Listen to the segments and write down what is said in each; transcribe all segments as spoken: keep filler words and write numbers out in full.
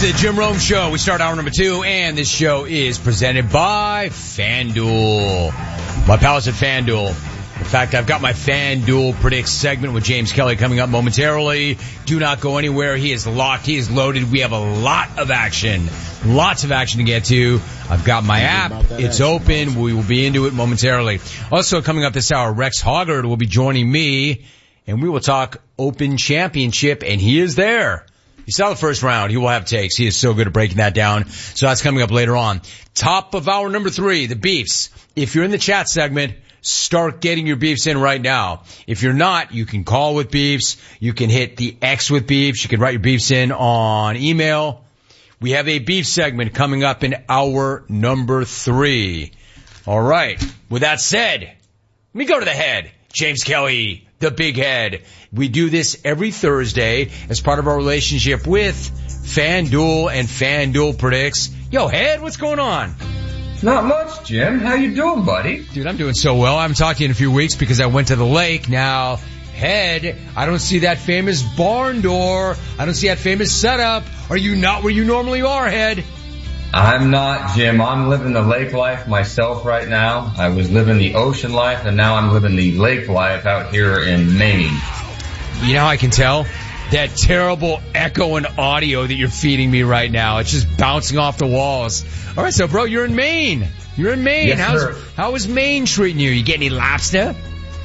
to the Jim Rome Show. We start hour number two, and this show is presented by FanDuel. My pals at FanDuel. In fact, I've got my FanDuel Predicts segment with James Kelly coming up momentarily. Do not go anywhere. He is locked. He is loaded. We have a lot of action. Lots of action to get to. I've got my app. It's open. We will be into it momentarily. Also coming up this hour, Rex Hoggard will be joining me, and we will talk Open Championship, and he is there. You saw the first round. He will have takes. He is so good at breaking that down. So that's coming up later on. Top of hour number three, the beefs. If you're in the chat segment, start getting your beefs in right now. If you're not, you can call with beefs. You can hit the X with beefs. You can write your beefs in on email. We have a beef segment coming up in hour number three. All right. With that said, let me go to the head. James Kelly, the big head. We do this every Thursday as part of our relationship with FanDuel and FanDuel Predicts. Yo, head, what's going on? Not much, Jim. How you doing, buddy? Dude, I'm doing so well. I haven't talked to you in a few weeks because I went to the lake. Now, head, I don't see that famous barn door. I don't see that famous setup. Are you not where you normally are, head? I'm not, Jim. I'm living the lake life myself right now. I was living the ocean life, and now I'm living the lake life out here in Maine. You know how I can tell? That terrible echo and audio that you're feeding me right now. It's just bouncing off the walls. All right, so, bro, you're in Maine. You're in Maine. Yes, How's, sir. How is Maine treating you? You get any lobster?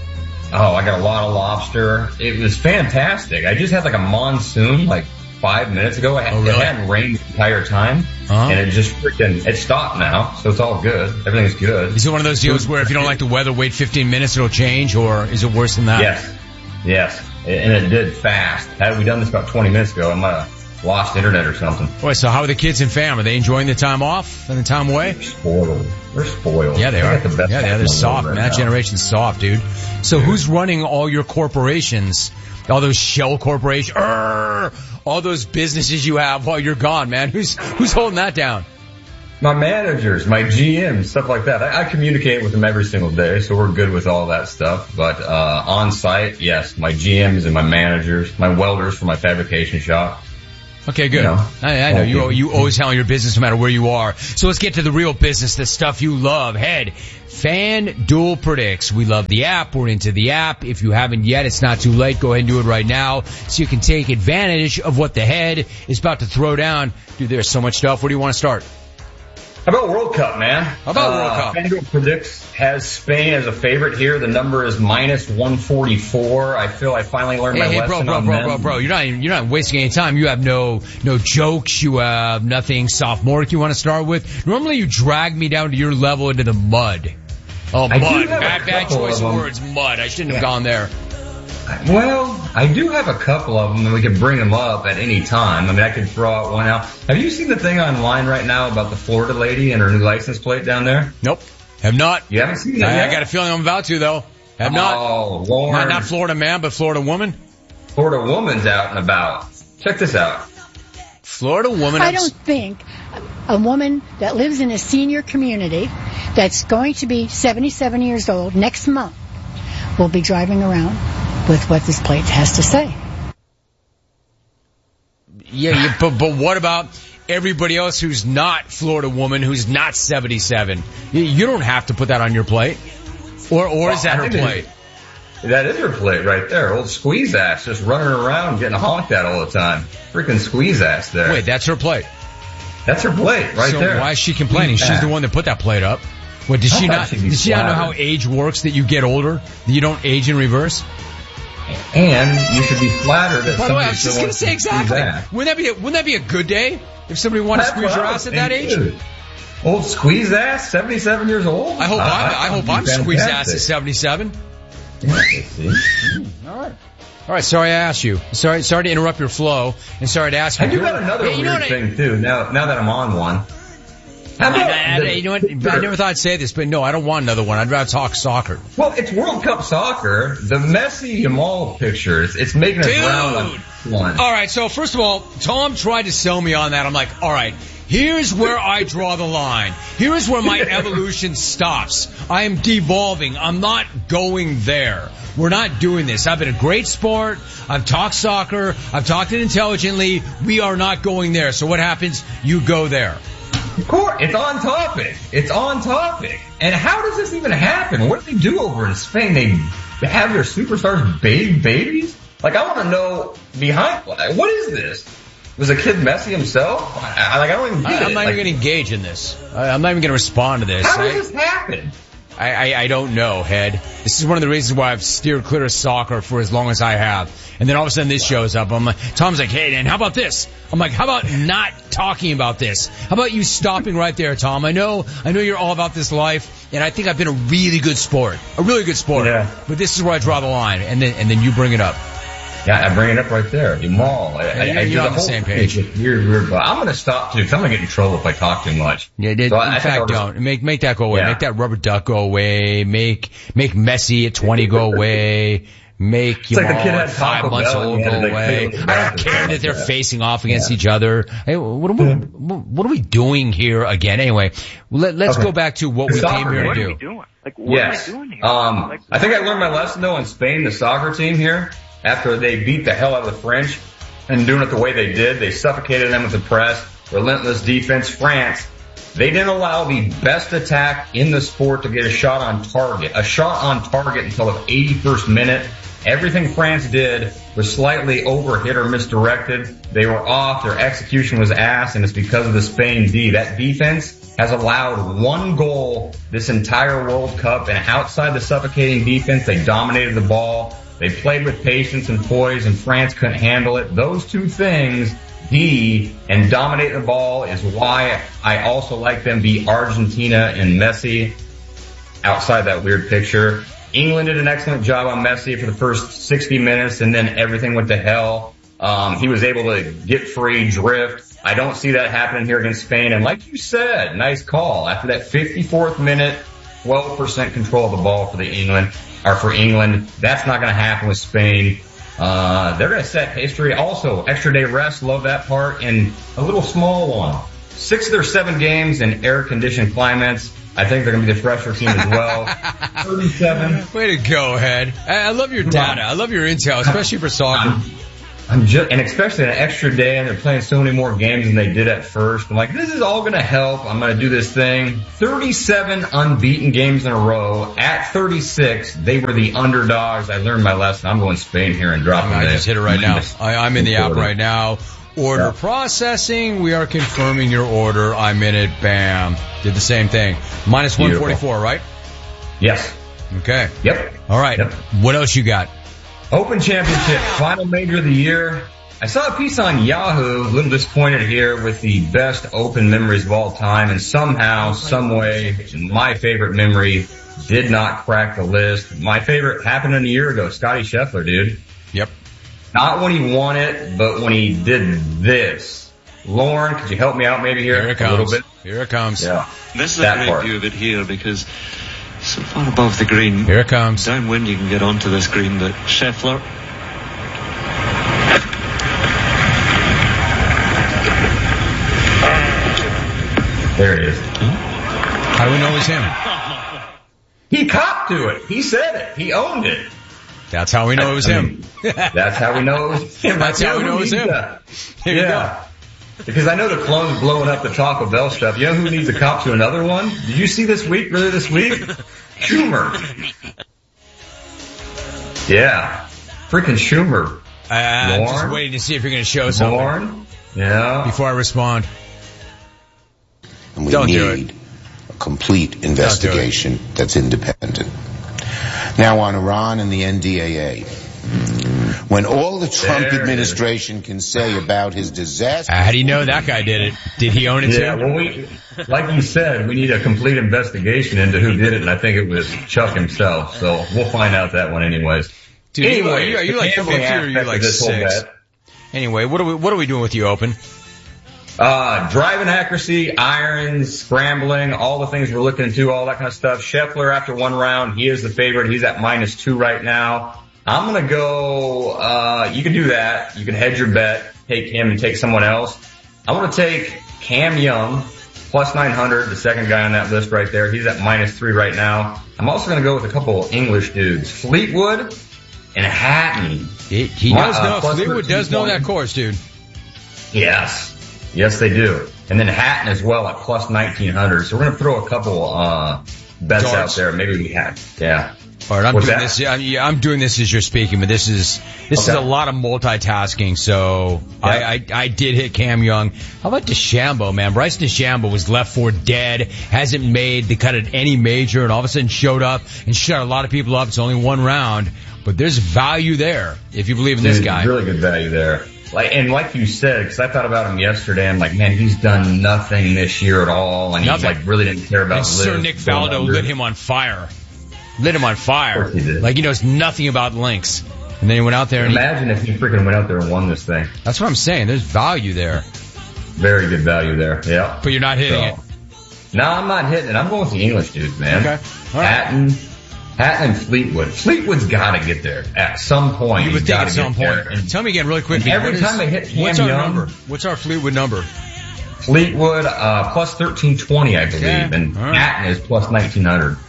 Oh, I got a lot of lobster. It was fantastic. I just had like a monsoon like five minutes ago. It, oh, really? It hadn't rained the entire time. Uh-huh. And it just freaking, it stopped now, so it's all good. Everything's good. Is it one of those deals where if you don't like the weather, wait fifteen minutes, it'll change, or is it worse than that? Yes. Yes. And it did fast. Had we done this about twenty minutes ago, I might have lost internet or something. Boy, so how are the kids and fam? Are they enjoying the time off and the time away? They're spoiled. They're spoiled. Yeah, they, they are. The best yeah, they are. They're soft, man. That now. generation's soft, dude. So dude. Who's running all your corporations? All those shell corporations? Urgh, all those businesses you have while you're gone, man. Who's who's holding that down? My managers, my G Ms, stuff like that. I, I communicate with them every single day, so we're good with all that stuff. But uh on site, yes, my G Ms and my managers, my welders for my fabrication shop. Okay, good. You know, I, I know you you always handle your business no matter where you are. So let's get to the real business, the stuff you love. Head, FanDuel Predicts. We love the app. We're into the app. If you haven't yet, it's not too late. Go ahead and do it right now so you can take advantage of what the head is about to throw down. Dude, there's so much stuff. Where do you want to start? How about World Cup, man? How about uh, World Cup? FanDuel Predicts has Spain as a favorite here. The number is minus one forty-four. I feel I finally learned hey, my hey, lesson bro, bro, on bro, them. bro, bro, you're not even, you're not wasting any time. You have no no jokes. You have nothing sophomoric you want to start with. Normally, you drag me down to your level into the mud. Oh, I mud. Bad, bad, bad choice of, of words. Mud. I shouldn't have gone there. Well, I do have a couple of them, and we can bring them up at any time. I mean, I could throw out one out. Have you seen the thing online right now about the Florida lady and her new license plate down there? Nope. Have not. You haven't seen that I, yet? I got a feeling I'm about to, though. Have not. Oh, Lord. Not, not Florida man, but Florida woman. Florida woman's out and about. Check this out. Florida woman. I don't think a woman that lives in a senior community that's going to be seventy-seven years old next month will be driving around with what this plate has to say. Yeah, yeah but, but what about everybody else who's not Florida woman, who's not seventy-seven? You, you don't have to put that on your plate. Or or well, is that her plate? That is her plate right there. Old squeeze ass just running around getting honked at all the time. Freaking squeeze ass there. Wait, that's her plate? That's her plate right so there. So why is she complaining? She's yeah. the one that put that plate up. What, does she not, does she not know how age works, that you get older, that you don't age in reverse? And you should be flattered that By the way, I was just going to say exactly. Wouldn't that be a, wouldn't that be a good day if somebody wanted to squeeze your ass at that age? Dude. Old squeeze ass, seventy-seven years old? I hope uh, I'm, I hope I'm squeeze ass at seventy-seven. Yeah, see. Mm, all right. All right, sorry I asked you. Sorry, sorry to interrupt your flow, and sorry to ask you. I do got another hey, you weird thing, I, too, now, now that I'm on one. How about I, I, you know what? I never thought I'd say this, but no, I don't want another one. I'd rather talk soccer. Well, it's World Cup soccer. The Messi Jamal pictures, it's making us round on one. All right, so first of all, Tom tried to sell me on that. I'm like, all right, here's where I draw the line. Here's where my evolution stops. I am devolving. I'm not going there. We're not doing this. I've been a great sport. I've talked soccer. I've talked it intelligently. We are not going there. So what happens? You go there. Of course, it's on topic. It's on topic. And how does this even happen? What do they do over in Spain? They have their superstars bathe babies? Like, I want to know behind, what is this? Was a kid Messi himself? I, like, I don't even get I, it. I'm not like, even going to engage in this. I, I'm not even going to respond to this. How does I, this happen? I, I, I don't know, Head. This is one of the reasons why I've steered clear of soccer for as long as I have. And then all of a sudden this shows up. I'm like, Tom's like, hey, Dan, how about this? I'm like, how about not talking about this? How about you stopping right there, Tom? I know, I know you're all about this life, and I think I've been a really good sport. A really good sport. Yeah. But this is where I draw the line, and then, and then you bring it up. Yeah, I bring it up right there. You maul. I, Yeah, you're, I, I you're do on the whole same page. Weird, weird, but I'm going to stop too, because I'm going to get in trouble if I talk too much. Yeah, it, so in I, I fact, just, don't. Make, make that go away. Yeah. Make that rubber duck go away. Make, make Messi at twenty go away. Make It's like the Yamal kid at had five Taco months Bell and old he had go to, like, away. play with I the don't back care and that they're stuff. facing off against Yeah. each other. Hey, what are we, what are we doing here again? Anyway, let, let's Okay. go back to what we Soccer. came here to What do. are we doing? Like, what Yes. are we doing here? Um, like, I think I learned my lesson though in Spain, the soccer team here, after they beat the hell out of the French and doing it the way they did. They suffocated them with the press, relentless defense. France, they didn't allow the best attack in the sport to get a shot on target, a shot on target until the eighty-first minute. Everything France did was slightly overhit or misdirected. They were off. Their execution was ass, and it's because of the Spain D. That defense has allowed one goal this entire World Cup, and outside the suffocating defense, they dominated the ball. They played with patience and poise, and France couldn't handle it. Those two things, D and dominate the ball, is why I also like them beat Argentina and Messi outside that weird picture. England did an excellent job on Messi for the first sixty minutes, and then everything went to hell. Um, he was able to get free, drift. I don't see that happening here against Spain. And like you said, nice call. After that fifty-fourth minute, twelve percent control of the ball for the England, or for England. That's not going to happen with Spain. Uh, they're going to set history. Also, extra day rest. Love that part. And a little small one. Six of their seven games in air-conditioned climates. I think they're going to be the fresher team as well. thirty-seven. Way to go, Head. I, I love your data. I love your intel, especially for soccer. I'm, I'm just, and especially an extra day, and they're playing so many more games than they did at first. I'm like, this is all going to help. I'm going to do this thing. thirty-seven unbeaten games in a row. At thirty-six, they were the underdogs. I learned my lesson. I'm going Spain here and dropping I the- just hit it right now. I, I'm in the app right now. Order Yeah. processing. We are confirming your order. I'm in it. Bam. Did the same thing. Minus one forty-four, right? Yes. Okay. Yep. All right. Yep. What else you got? Open Championship, final major of the year. I saw a piece on Yahoo, a little disappointed here with the best Open memories of all time, and somehow, some way, my favorite memory did not crack the list. My favorite happened a year ago, Scotty Scheffler, dude. Yep. Not when he won it, but when he did this. Lauren, could you help me out maybe here, Here it a little comes. bit? Here it comes. Yeah. This is That a great part. view of it here because so far above the green, Here it comes. downwind you can get onto this green that Scheffler There it is. How do we know it was him? He copped to it. He said it. He owned it. That's how we know it was I him. mean, That's how we know it was him. That's how we know it was him. Yeah. Here you yeah. Because I know the clone's blowing up the Taco Bell stuff. You know who needs a cop to another one? Did you see this week, really this week? Schumer. Yeah. Freaking Schumer. Uh, I'm just Lauren? waiting to see if you're going to show something Lauren? Yeah. before I respond. And we Don't do need a complete investigation that's independent. Now on Iran and the N D A A. When all the Trump There it administration can say about his disaster... Uh, how do you know that guy did it? Did he own it Yeah, too? well, we, like you said, we need a complete investigation into who did it, and I think it was Chuck himself. So we'll find out that one anyways. Dude, anyway, are you, are you the like gambling fifty or are you aspect of like this whole six? bet. Anyway, what are we what are we doing with you, Open? Uh, driving accuracy, irons, scrambling, all the things we're looking into, all that kind of stuff. Scheffler after one round, he is the favorite. He's at minus two right now. I'm gonna go, uh, you can do that. You can hedge your bet, take him and take someone else. I'm gonna take Cam Young, plus nine hundred, the second guy on that list right there. He's at minus three right now. I'm also gonna go with a couple English dudes. Fleetwood, and Hatton. He, he My, does uh, know. plus Fleetwood does know that course, dude. Yes. Yes, they do. And then Hatton as well at plus nineteen hundred. So we're going to throw a couple, uh, bets Darts. out there. Maybe we have, yeah. All right, I'm What's doing that? this. I'm, yeah, I'm doing this as you're speaking, but this is this Okay. is a lot of multitasking. So Yeah. I, I I did hit Cam Young. How about DeChambeau, man? Bryce DeChambeau was left for dead, hasn't made the cut at any major, and all of a sudden showed up and shut a lot of people up. It's only one round, but there's value there if you believe in this Dude, guy. Really good value there. Like, and like you said, because I thought about him yesterday, I'm like, man, he's done nothing this year at all, and Nothing. he like really didn't care about And Sir Liv Nick going Faldo under. lit him on fire. Lit him on fire. Of course he did. Like he knows nothing about links. And then he went out there and he, Imagine if he freaking went out there and won this thing. that's what I'm saying. There's value there, Very good value there. Yeah. but you're not hitting it. No, I'm not hitting it. I'm going with the English dudes, man. Okay. All right. Hatton, Hatton and Fleetwood. Fleetwood's got to get there at some point. You would He's think gotta at some get there. point. And Tell me again really quickly. every what is- time they hit Cam What's our Young- number? What's our Fleetwood number? Fleetwood, uh, plus thirteen twenty, I believe, Okay. and All right. Hatton is plus nineteen hundred.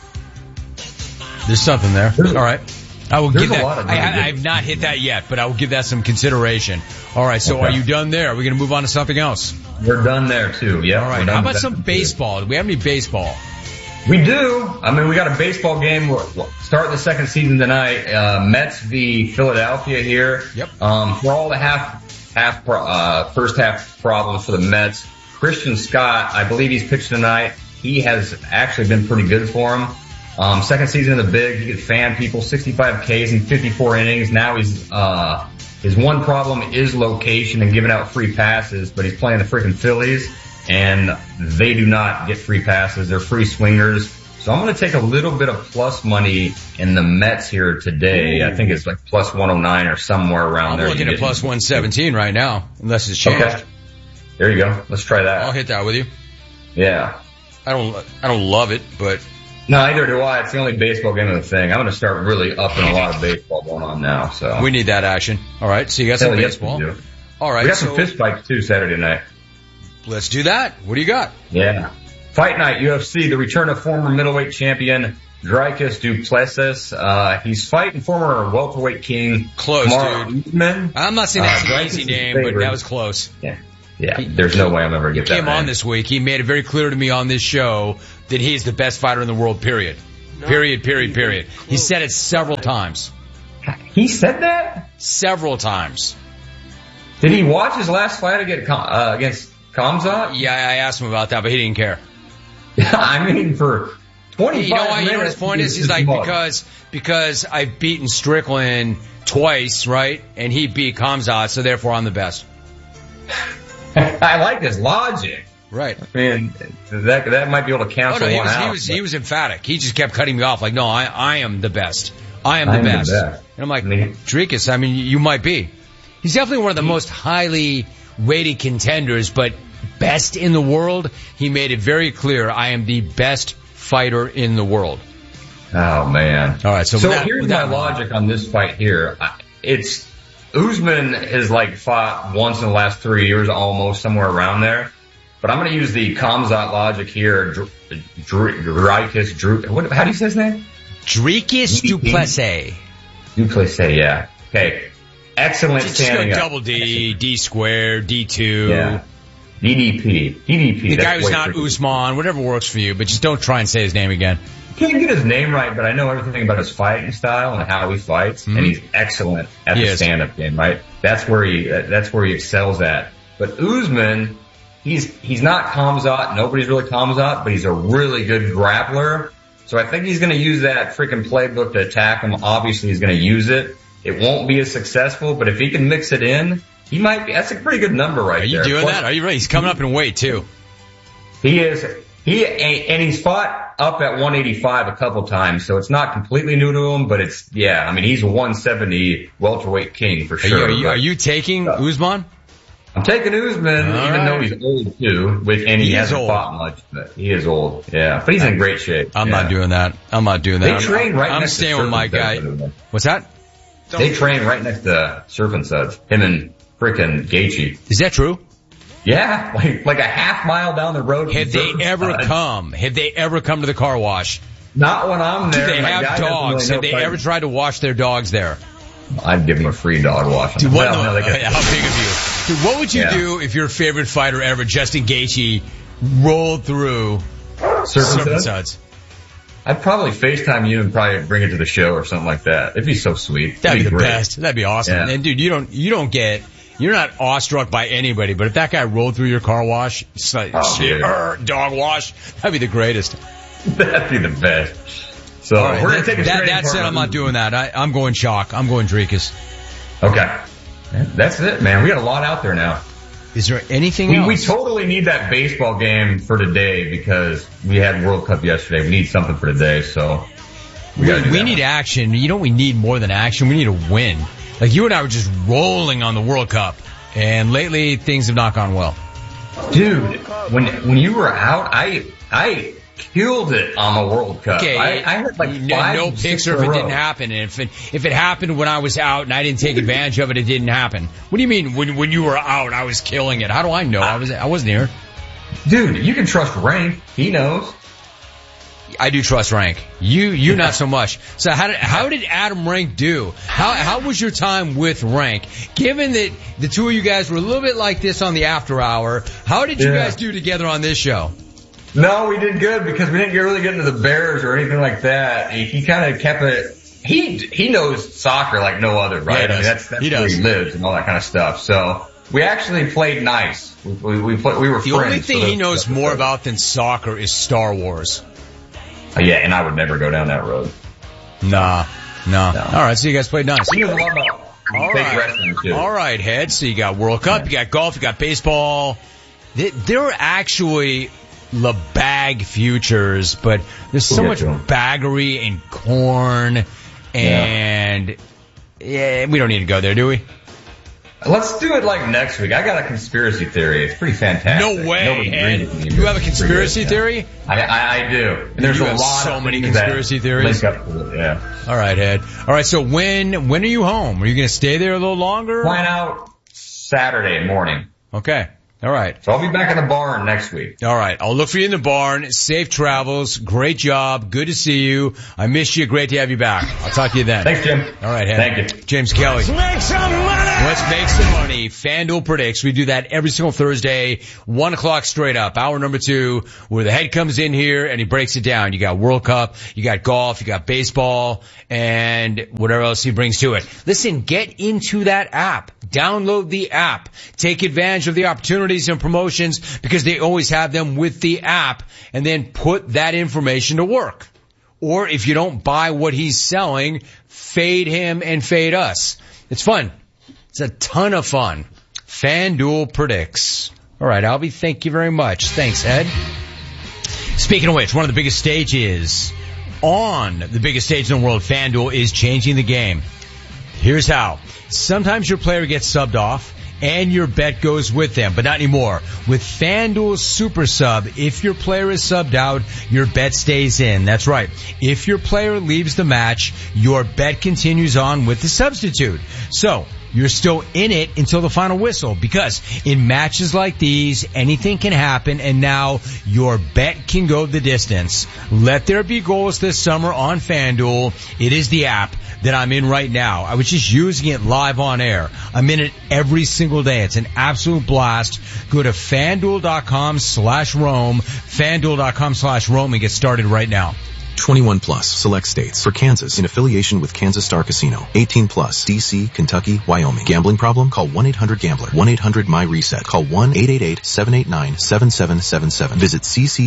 There's something there. There's- All right. I will there's give a that. lot of I, really I, good- I've not hit that yet, but I will give that some consideration. All right. So Okay. are you done there? Are we going to move on to something else? We're done there too. Yeah. All right. How about some baseball? Do we have any baseball? We do. I mean, we got a baseball game. We're we're starting the second season tonight. Uh, Mets v. Philadelphia here. Yep. Um, for all the half, half, pro- uh, first half problems for the Mets, Christian Scott, I believe he's pitched tonight. He has actually been pretty good for him. Um, second season in the big, he could fan people, sixty-five Ks in fifty-four innings. Now he's, uh, his one problem is location and giving out free passes, but he's playing the freaking Phillies, and they do not get free passes. They're free swingers. So I'm going to take a little bit of plus money in the Mets here today. I think it's like plus one oh nine or somewhere around I'm there. looking You at get- plus one seventeen right now, unless it's changed. Okay. There you go. Let's try that. I'll hit that with you. Yeah. I don't. I don't love it, but No, neither do I. It's the only baseball game of the thing. I'm going to start really upping a lot of baseball going on now. So we need that action. All right. So you got some Hell yes, baseball. we do. All right. We got so some fist fights too Saturday night. let's do that. What do you got? Yeah. Fight night, U F C, the return of former middleweight champion Dricus du Plessis. Uh, he's fighting former welterweight king Close, Kamaru dude. Usman. I'm not saying that's Uh, an Dricus easy is name, but favored. that was close. Yeah. Yeah. There's no way I'm ever going to get that Came on name. this week. He made it very clear to me on this show that he's the best fighter in the world, period. Period, period, period. He said it several times. He said that? Several times. Did he watch his last fight against, uh, against Khamzat? Yeah, I asked him about that, but he didn't care. I mean, for twenty-five You know why? minutes. You know what his point is? He's just like, mugged. because, because I've beaten Strickland twice, right? And he beat Khamzat, so therefore I'm the best. I like his logic. Right. I mean, that that might be able to Oh cancel no, he one was, out. he was, but- he was emphatic. He just kept cutting me off like, no, I, I am the best. I am the I am the best. best. And I'm like, I mean- Dricus, I mean, you might be. He's definitely one of the most highly rated contenders, but best in the world, he made it very clear, I am the best fighter in the world. Oh man. All right, so, So with that, here's with my that logic on this fight here. I- It's Usman has like fought once in the last three years, almost somewhere around there. But I'm going to use the Khamzat logic here. Dr- Dr- Dricus, Drew. What? How do you say his name? Dricus du Plessis. Duplessis. Yeah. Okay. Excellent Just go standing up. double D, D squared, D two. Yeah. D D P. D D P. The that's guy who's way not tricky. Usman, whatever works for you, but just don't try and say his name again. Can't get his name right, but I know everything about his fighting style and how he fights, Mhm. and he's excellent at He the is. stand-up game. Right? That's where he. That's where he excels at. But Usman, he's he's not Khamzat. Nobody's really Khamzat, but he's a really good grappler. So I think he's going to use that freaking playbook to attack him. Obviously, he's going to use it. It won't be as successful, but if he can mix it in, he might be. That's a pretty good number right Are you there. doing Plus, that? Are you ready? He's coming up in weight too. He is. He and he's fought up at one eighty-five a couple times, so it's not completely new to him, but it's yeah. I mean, he's a one seventy welterweight king for Are sure. you, are you, but are you taking Usman? I'm taking Usman, All even right. though he's old too, with and he, He is hasn't old. fought much, but he is old. Yeah, but he's in great shape. I'm yeah. not doing that. I'm not doing that. They I'm, train right I'm next staying to with my guy. Serpent What's that? Suds. They train right next to Serpent Suds. Him and frickin' Gaethje. Is that true? Yeah, like like a half mile down the road. from Have they Serpent ever Suds. come? Have they ever come to the car wash? Not when I'm Do there. they My have guy doesn't dogs? really Have know they fighting. ever tried to wash their dogs there? I'd give them a free dog wash. Dude, what well, the, no, they okay, how big of you? Dude, what would you yeah. do if your favorite fighter ever, Justin Gaethje, rolled through Serpent Suds? I'd probably FaceTime you and probably bring it to the show or something like that. It'd be so sweet. That'd be, be the great. best. That'd be awesome. Yeah. And dude, you don't, you don't get, you're not awestruck by anybody, but if that guy rolled through your car wash, it's like, oh, dog wash, that'd be the greatest. That'd be the best. So right, we're gonna that, take a that, that said, I'm not doing that. I, I'm going chalk. I'm going Drekus. Okay. That's it, man. We got a lot out there now. Is there anything we, else? We totally need that baseball game for today because we had World Cup yesterday. We need something for today, so we, we, gotta we do need one. action. You know, we need more than action. We need a win. Like you and I were just rolling on the World Cup, and lately things have not gone well. Dude, when when you were out, I I killed it on the World Cup. Okay, I, I had like five, no six picks in or a if it row. didn't happen. And if it if it happened when I was out and I didn't take advantage of it, it didn't happen. What do you mean when when you were out, I was killing it? How do I know? I was I wasn't here. Dude, you can trust Rank. He knows. I do trust Rank. You, you not so much. So how did, how did Adam Rank do? How, how was your time with Rank? Given that the two of you guys were a little bit like this on the after hour, how did you Yeah. guys do together on this show? No, we did good because we didn't get really get into the Bears or anything like that. He, he kind of kept it. He he knows soccer like no other, right? Yeah, he I mean, does. that's that's He where does. he lives and all that kind of stuff. So we actually played nice. We we we, play, we were The friends. only thing so he that's- knows that's more good. about than soccer is Star Wars. Uh, yeah, and I would never go down that road. Nah, nah. No. All right, so you guys played nice. He knows a lot about All fake right. wrestling too. All right, Head. So you got World Cup, you got golf, you got baseball. They- They're actually the bag futures, but there's so We'll much get to 'em. baggery and corn, and yeah, we don't need to go there, do we? Let's do it like next week. I got a conspiracy theory. It's pretty fantastic. No way, Nobody Ed. agrees with me, You but have a it's conspiracy pretty good, theory? yeah. I, I, I do. And there's You a have lot so of many things that conspiracy theories? link up to it, yeah. All right, Ed. All right, so when when are you home? Are you going to stay there a little longer? Flying out Saturday morning. Okay. All right. So I'll be back in the barn next week. All right. I'll look for you in the barn. Safe travels. Great job. Good to see you. I missed you. Great to have you back. I'll talk to you then. Thanks, Jim. All right, Ed. Thank you. James Kelly. Let's make some money! Let's make some money. FanDuel Predicts. We do that every single Thursday, one o'clock straight up. Hour number two, where the head comes in here and he breaks it down. You got World Cup, you got golf, you got baseball, and whatever else he brings to it. Listen, get into that app. Download the app. Take advantage of the opportunities and promotions because they always have them with the app, and then put that information to work. Or if you don't buy what he's selling, fade him and fade us. It's fun. It's a ton of fun. FanDuel Predicts. All right, Albie, thank you very much. Thanks, Ed. Speaking of which, one of the biggest stages on the biggest stage in the world, FanDuel, is changing the game. Here's how. Sometimes your player gets subbed off and your bet goes with them, but not anymore. With FanDuel's Super Sub, if your player is subbed out, your bet stays in. That's right. If your player leaves the match, your bet continues on with the substitute. So, you're still in it until the final whistle, because in matches like these, anything can happen, and now your bet can go the distance. Let there be goals this summer on FanDuel. It is the app that I'm in right now. I was just using it live on air. I'm in it every single day. It's an absolute blast. Go to FanDuel.com slash Rome, FanDuel.com slash Rome, and get started right now. twenty-one plus, select states. For Kansas, in affiliation with Kansas Star Casino. eighteen plus, D C, Kentucky, Wyoming. Gambling problem? Call one eight hundred gambler. one eight hundred my reset. Call one eight eight eight seven eight nine seven seven seven seven. Visit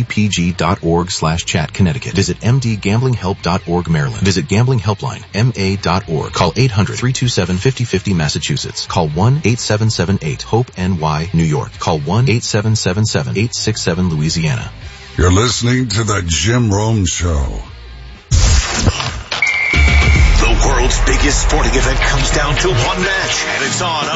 ccpg.org slash chat Connecticut. Visit m d gambling help dot org Maryland. Visit Gambling Helpline, M A dot org. Call eight hundred three two seven five oh five oh Massachusetts. Call one eight seven seven eight HOPE N Y New York. Call one eight seven seven seven eight six seven Louisiana. You're listening to the Jim Rome Show. The world's biggest sporting event comes down to one match, and it's on